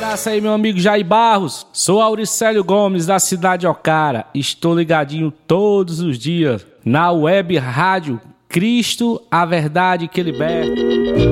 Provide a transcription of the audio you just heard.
abraço aí, meu amigo Jair Barros. Sou Auricélio Gomes, da cidade de Ocara. Estou ligadinho todos os dias na web rádio Cristo, a verdade que liberta.